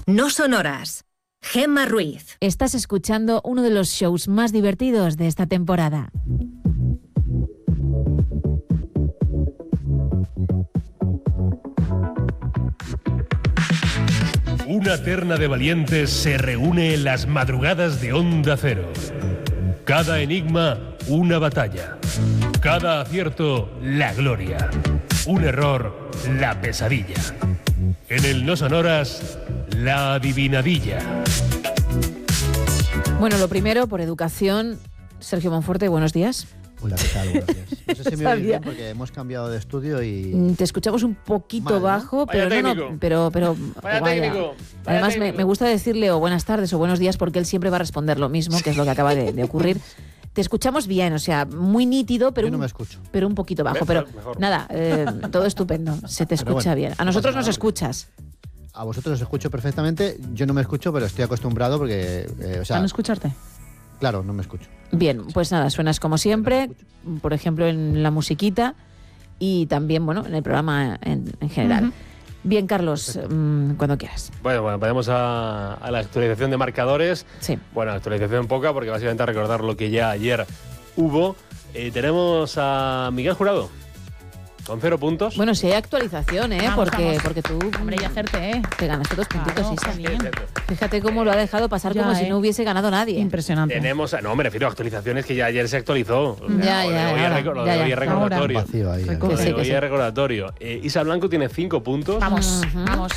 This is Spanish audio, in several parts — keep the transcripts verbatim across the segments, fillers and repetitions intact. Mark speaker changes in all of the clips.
Speaker 1: No Sonoras. Gemma Ruiz.
Speaker 2: Estás escuchando uno de los shows más divertidos de esta temporada.
Speaker 3: Una terna de valientes se reúne en las madrugadas de Onda Cero. Cada enigma, una batalla. Cada acierto, la gloria. Un error, la pesadilla. En el No Sonoras, la adivinadilla.
Speaker 2: Bueno, lo primero, por educación, Sergio Monforte, buenos días.
Speaker 4: Hola, ¿qué tal? Buenos días. No sé si me oís bien porque hemos cambiado de estudio y...
Speaker 2: Te escuchamos un poquito
Speaker 4: Mal, ¿no?
Speaker 2: bajo,
Speaker 3: Vaya
Speaker 2: pero no,
Speaker 3: técnico.
Speaker 2: no, pero, pero
Speaker 3: Vaya
Speaker 2: vaya.
Speaker 3: técnico, vaya
Speaker 2: Además, me,
Speaker 3: técnico.
Speaker 2: me gusta decirle o buenas tardes o buenos días porque él siempre va a responder lo mismo, que es lo que acaba de, de ocurrir. Te escuchamos bien, o sea, muy nítido, pero,
Speaker 4: Yo no
Speaker 2: un,
Speaker 4: me escucho.
Speaker 2: pero un poquito bajo.
Speaker 3: Mejor,
Speaker 2: Pero
Speaker 3: mejor.
Speaker 2: nada, eh, todo estupendo, se te
Speaker 4: Pero
Speaker 2: escucha
Speaker 4: bueno,
Speaker 2: bien. A
Speaker 4: no
Speaker 2: nosotros
Speaker 4: pasa
Speaker 2: nos
Speaker 4: nada.
Speaker 2: escuchas.
Speaker 4: A vosotros os escucho perfectamente. Yo no me escucho, pero estoy acostumbrado porque... eh, o sea,
Speaker 5: ¿A no escucharte?
Speaker 4: claro, no me escucho.
Speaker 2: Bien, pues nada, suenas como siempre, por ejemplo en la musiquita y también, bueno, en el programa en, en general.
Speaker 5: Ujú.
Speaker 2: Bien, Carlos, mm, cuando quieras.
Speaker 6: Bueno, bueno, pasemos a, a la actualización de marcadores.
Speaker 2: Sí.
Speaker 6: Bueno, actualización poca porque básicamente a recordar lo que ya ayer hubo. Eh, tenemos a Miguel Jurado con cero puntos.
Speaker 2: Bueno, si hay actualización, ¿eh?
Speaker 5: Vamos,
Speaker 2: porque,
Speaker 5: vamos.
Speaker 2: porque tú
Speaker 5: Hombre, y hacerte, ¿eh?
Speaker 2: te ganaste dos puntitos,
Speaker 5: Claro,
Speaker 2: Isa.
Speaker 5: qué bien.
Speaker 2: Fíjate cómo lo ha dejado pasar
Speaker 5: Ya,
Speaker 2: como si
Speaker 5: ¿eh?
Speaker 2: no hubiese ganado nadie.
Speaker 5: Impresionante.
Speaker 6: Tenemos, a- no, me refiero a actualizaciones que ya ayer se actualizó. O
Speaker 2: Ya,
Speaker 6: lo de
Speaker 2: ya,
Speaker 6: hoy es
Speaker 2: ahora,
Speaker 6: reco- lo
Speaker 2: ya,
Speaker 6: de
Speaker 2: ya.
Speaker 6: hoy es
Speaker 4: Un
Speaker 6: recordatorio.
Speaker 4: vacío ahí.
Speaker 5: Recuerdo.
Speaker 6: Lo
Speaker 2: Que
Speaker 6: de
Speaker 2: sí, que
Speaker 6: hoy
Speaker 2: sí.
Speaker 6: es recordatorio. Eh, Isa Blanco tiene cinco puntos.
Speaker 5: Vamos,
Speaker 2: Ujú.
Speaker 5: vamos.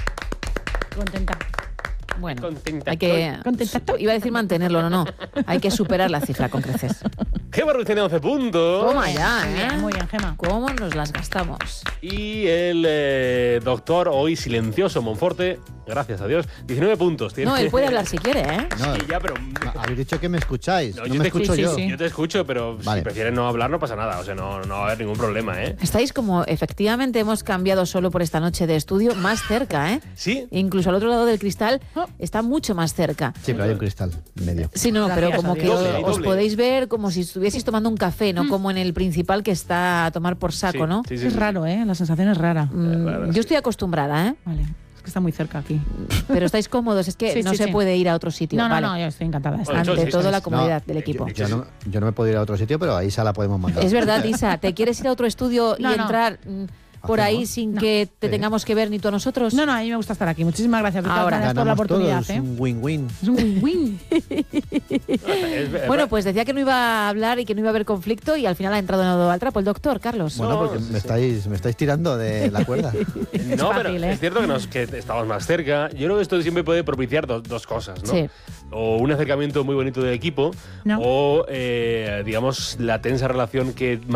Speaker 5: Contenta.
Speaker 2: Bueno,
Speaker 6: Contenta
Speaker 2: hay que...
Speaker 5: Contenta estoy.
Speaker 2: Iba a decir mantenerlo, no, no. Hay que superar la cifra con creces.
Speaker 6: Gemma Ruiz tiene once puntos.
Speaker 2: Toma ya,
Speaker 5: Muy
Speaker 2: ¿eh?
Speaker 5: bien, muy bien, Gemma.
Speaker 2: ¿Cómo nos las gastamos?
Speaker 6: Y el eh, doctor, hoy silencioso, Monforte, gracias a Dios, diecinueve puntos. Tiene.
Speaker 2: No, él puede hablar si quiere, ¿eh?
Speaker 4: No,
Speaker 6: Sí, ya, pero...
Speaker 4: no, habéis dicho que me escucháis.
Speaker 6: No,
Speaker 4: No,
Speaker 6: yo
Speaker 4: me
Speaker 6: te
Speaker 4: escucho
Speaker 5: sí,
Speaker 4: yo.
Speaker 5: sí,
Speaker 6: Yo te escucho, pero
Speaker 4: Vale.
Speaker 6: si prefieres no hablar no pasa nada. O sea, no, no va a haber ningún problema, ¿eh?
Speaker 2: Estáis como, efectivamente, hemos cambiado solo por esta noche de estudio, más cerca, ¿eh?
Speaker 6: Sí.
Speaker 2: Incluso al otro lado del cristal
Speaker 5: Oh.
Speaker 2: está mucho más cerca.
Speaker 4: Sí, pero hay un cristal en medio.
Speaker 2: Sí, no,
Speaker 5: Gracias
Speaker 2: pero como
Speaker 5: a
Speaker 2: que
Speaker 5: Dios.
Speaker 2: os,
Speaker 6: Doble,
Speaker 2: os
Speaker 6: doble.
Speaker 2: podéis ver como si estuvieseis tomando un café, no como en el principal que está a tomar por saco,
Speaker 6: Sí,
Speaker 2: ¿no?
Speaker 6: sí, sí,
Speaker 5: Es
Speaker 6: sí.
Speaker 5: raro, ¿eh? La sensación es rara.
Speaker 2: Mm,
Speaker 6: raro, sí.
Speaker 2: yo estoy acostumbrada, ¿eh?
Speaker 5: Vale. Es que está muy cerca aquí.
Speaker 2: Pero estáis cómodos, es que
Speaker 5: Sí,
Speaker 2: no
Speaker 5: sí,
Speaker 2: se
Speaker 5: sí.
Speaker 2: puede ir a otro sitio.
Speaker 5: No, no,
Speaker 2: vale.
Speaker 5: no, yo estoy encantada. de estar
Speaker 6: Bueno,
Speaker 2: Ante
Speaker 6: sí,
Speaker 2: todo
Speaker 6: sí,
Speaker 2: la
Speaker 6: sí.
Speaker 2: comodidad
Speaker 4: No,
Speaker 2: del equipo.
Speaker 6: yo-
Speaker 4: Yo no, yo no me puedo ir a otro sitio, pero a Isa la podemos mandar.
Speaker 2: Es verdad, Isa, ¿te quieres ir a otro estudio y
Speaker 5: No, no.
Speaker 2: entrar mm, por
Speaker 4: ¿Hacemos?
Speaker 2: ahí sin
Speaker 5: No.
Speaker 2: que te
Speaker 4: Sí.
Speaker 2: tengamos que ver ni tú a nosotros?
Speaker 5: No, no, a mí me gusta estar aquí. Muchísimas gracias. de todas
Speaker 2: Ahora.
Speaker 5: maneras, por la
Speaker 4: Ganamos
Speaker 5: oportunidad,
Speaker 4: todos,
Speaker 5: ¿eh?
Speaker 4: un win-win.
Speaker 5: Es un win-win.
Speaker 6: Es-
Speaker 2: Bueno, pues decía que no iba a hablar y que no iba a haber conflicto y al final ha entrado en lodo al trapo el doctor, Carlos.
Speaker 4: Bueno,
Speaker 6: No,
Speaker 4: porque
Speaker 6: sí,
Speaker 4: me
Speaker 6: sí.
Speaker 4: estáis, me estáis tirando de la cuerda.
Speaker 6: No,
Speaker 5: fácil,
Speaker 6: pero
Speaker 5: ¿eh?
Speaker 6: es cierto que, nos, que estamos más cerca. Yo creo que esto siempre puede propiciar dos, dos cosas, ¿no?
Speaker 2: Sí.
Speaker 6: O un acercamiento muy bonito del equipo,
Speaker 5: No.
Speaker 6: o, eh, digamos, la tensa relación que